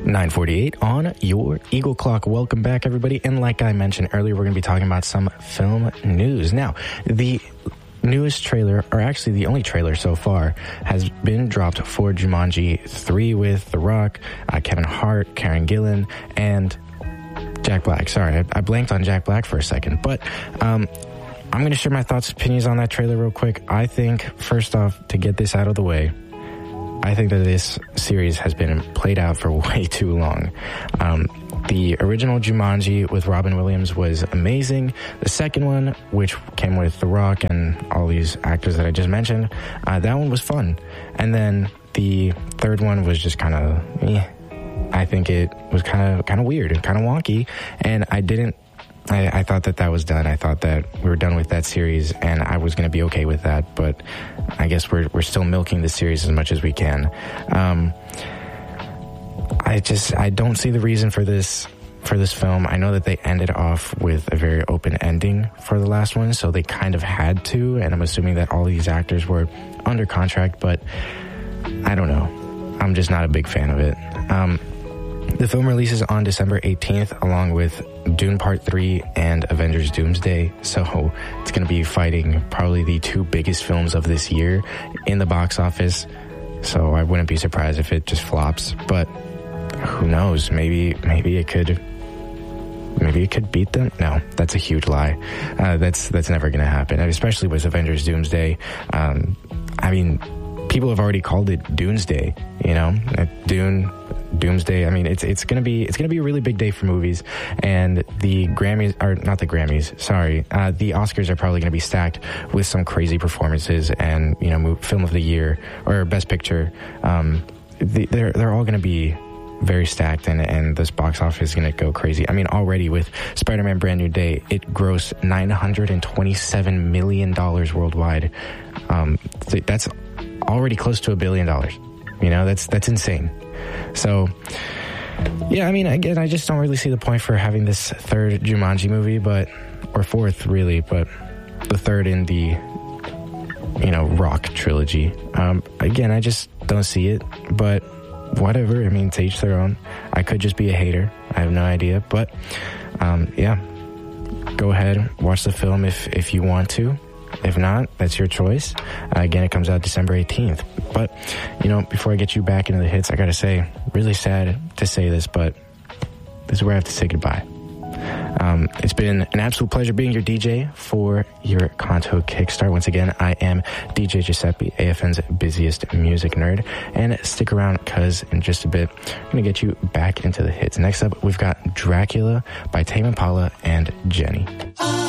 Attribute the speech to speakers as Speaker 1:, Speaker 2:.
Speaker 1: 9:48 on your Eagle Clock. Welcome back, everybody. And like I mentioned earlier, we're going to be talking about some film news. Now, the newest trailer, or actually the only trailer so far, has been dropped for Jumanji 3 with The Rock, Kevin Hart, Karen Gillan, and Jack Black. Sorry, I blanked on Jack Black for a second. But I'm going to share my thoughts and opinions on that trailer real quick. I think, first off, to get this out of the way, I think that this series has been played out for way too long. The original Jumanji with Robin Williams was amazing. The second one, which came with The Rock and all these actors that I just mentioned, that one was fun. And then the third one was just kind of, I think it was kind of weird and kind of wonky. And I thought that was done. I thought that we were done with that series, and I was going to be okay with that. But I guess we're still milking the series as much as we can. I don't see the reason for this film. I know that they ended off with a very open ending for the last one, so they kind of had to. And I'm assuming that all these actors were under contract, but I don't know. I'm just not a big fan of it. The film releases on December 18th, along with Dune Part 3 and Avengers Doomsday. So it's going to be fighting probably the two biggest films of this year in the box office. So I wouldn't be surprised if it just flops. But who knows? Maybe it could beat them. No, that's a huge lie. That's never going to happen, especially with Avengers Doomsday. I mean, people have already called it Doomsday, you know, Doomsday. I mean, it's gonna be a really big day for movies, and the Grammys, or not the Grammys, sorry, the Oscars are probably gonna be stacked with some crazy performances, and you know, film of the year or best picture. They're all gonna be very stacked, and this box office is gonna go crazy. I mean, already with Spider-Man: Brand New Day, it grossed $927 million worldwide. That's already close to $1 billion. You know, that's insane. So, yeah, I mean, again, I just don't really see the point for having this third Jumanji movie, or fourth, really, but the third in the, you know, Rock trilogy. Again, I just don't see it, but whatever. I mean, to each their own. I could just be a hater. I have no idea, but, yeah, go ahead, watch the film if you want to. If not, that's your choice. Again, it comes out December 18th. But, you know, before I get you back into the hits, I gotta say, really sad to say this, but this is where I have to say goodbye. It's been an absolute pleasure being your DJ for your Kanto Kickstart. Once again, I am DJ Giuseppe, AFN's busiest music nerd. And stick around, because in just a bit, I'm going to get you back into the hits. Next up, we've got Dracula by Tame Impala and Jenny.